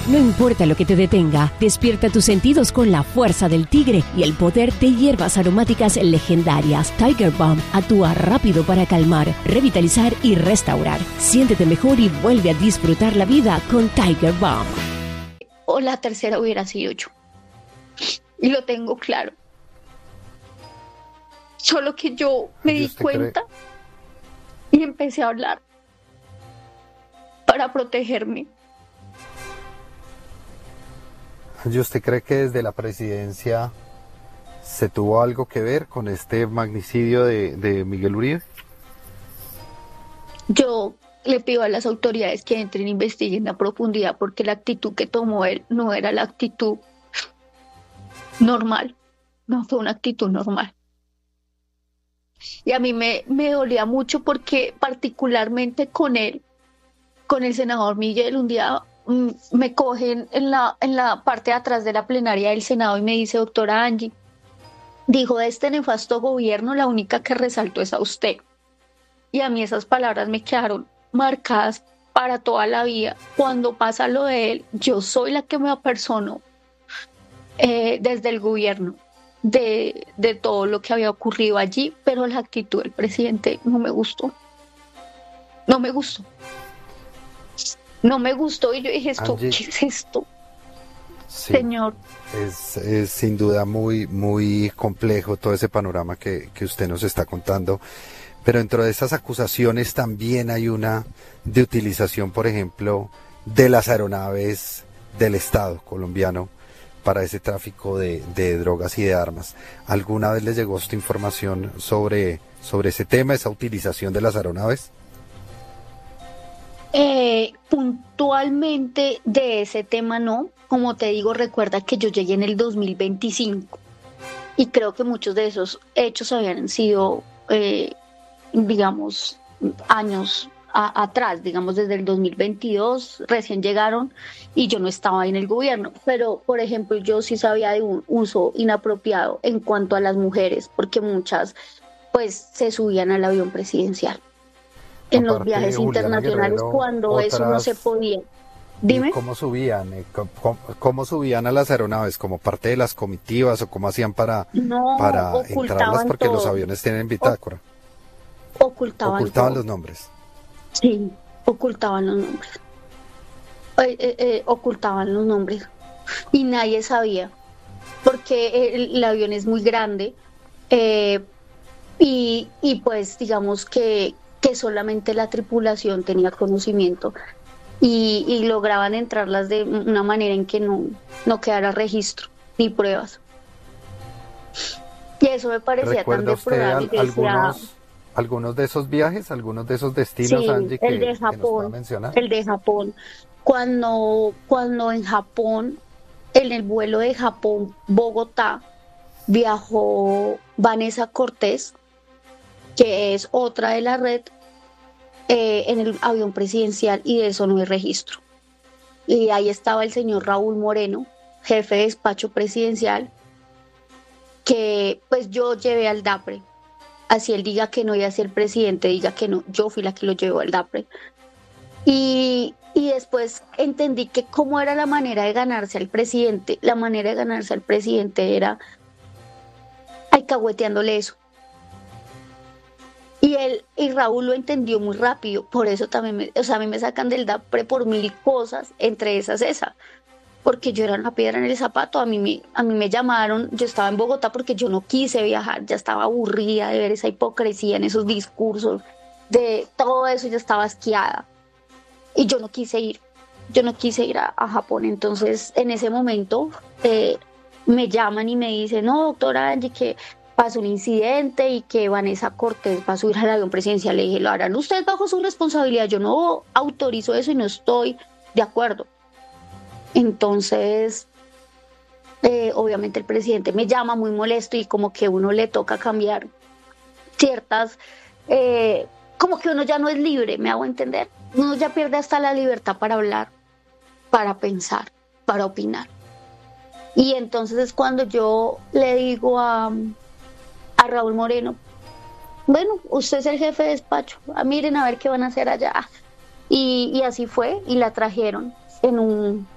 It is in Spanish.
No importa lo que te detenga, despierta tus sentidos con la fuerza del tigre y el poder de hierbas aromáticas legendarias. Tiger Balm actúa rápido para calmar, revitalizar y restaurar. Siéntete mejor y vuelve a disfrutar la vida con Tiger Balm. O la tercera hubiera sido yo. Y lo tengo claro. Solo que yo me di cuenta y empecé a hablar para protegerme. ¿Y usted cree que desde la presidencia se tuvo algo que ver con este magnicidio de Miguel Uribe? Yo le pido a las autoridades que entren e investiguen a profundidad, porque la actitud que tomó él no era la actitud normal, no fue una actitud normal. Y a mí me dolía mucho porque particularmente con él, con el senador Miguel, un día me cogen en la parte de atrás de la plenaria del Senado y me dice: doctora Angie, dijo, de este nefasto gobierno la única que resaltó es a usted. Y a mí esas palabras me quedaron marcadas para toda la vida. Cuando pasa lo de él, yo soy la que me apersono desde el gobierno de todo lo que había ocurrido allí, pero la actitud del presidente no me gustó. No me gustó. No me gustó y yo dije, Angie, ¿qué es esto? Sí, Señor. es sin duda muy, muy complejo todo ese panorama que usted nos está contando, pero dentro de esas acusaciones también hay una de utilización, por ejemplo, de las aeronaves del Estado colombiano para ese tráfico de drogas y de armas. ¿Alguna vez les llegó esta información sobre ese tema, esa utilización de las aeronaves? Puntualmente de ese tema no. Como te digo, recuerda que yo llegué en el 2025 y creo que muchos de esos hechos habían sido, digamos, años atrás, digamos desde el 2022, recién llegaron y yo no estaba ahí en el gobierno. Pero, por ejemplo, yo sí sabía de un uso inapropiado en cuanto a las mujeres, porque muchas pues se subían al avión presidencial. En los viajes internacionales, cuando eso no se podía. Dime. ¿Cómo subían? ¿Cómo subían a las aeronaves? ¿Como parte de las comitivas o cómo hacían para entrarlas? Porque todo. Los aviones tienen bitácora. Ocultaban los nombres. Sí, ocultaban los nombres. Ocultaban los nombres. Y nadie sabía, porque el avión es muy grande y pues digamos que solamente la tripulación tenía conocimiento y lograban entrarlas de una manera en que no quedara registro ni pruebas. Y eso me parecía tan deplorable. ¿Algunos de esos viajes, algunos de esos destinos, sí, Angie, el de Japón, el de Japón. Cuando en Japón, en el vuelo de Japón-Bogotá, viajó Vanessa Cortés, que es otra de la red, en el avión presidencial, y de eso no hay registro. Y ahí estaba el señor Raúl Moreno, jefe de despacho presidencial, que pues yo llevé al DAPRE. Así él diga que no, y así el presidente diga que no, yo fui la que lo llevó al DAPRE. Y después entendí que cómo era la manera de ganarse al presidente. La manera de ganarse al presidente era alcahueteándole eso. Y Raúl lo entendió muy rápido, por eso también a mí me sacan del DAPRE por 1000 cosas, entre esas esa, porque yo era una piedra en el zapato. A mí me llamaron, yo estaba en Bogotá porque yo no quise viajar, ya estaba aburrida de ver esa hipocresía en esos discursos, de todo eso, ya estaba asqueada, y yo no quise ir a Japón. Entonces en ese momento me llaman y me dicen, no, doctora Angie, que pasó un incidente y que Vanessa Cortés va a subir al avión presidencial. Le dije, lo harán ustedes bajo su responsabilidad, yo no autorizo eso y no estoy de acuerdo. Entonces, obviamente el presidente me llama muy molesto y como que uno le toca cambiar ciertas, como que uno ya no es libre, me hago entender. Uno ya pierde hasta la libertad para hablar, para pensar, para opinar. Y entonces es cuando yo le digo a Raúl Moreno, bueno, usted es el jefe de despacho, miren a ver qué van a hacer allá. Y así fue, y la trajeron en un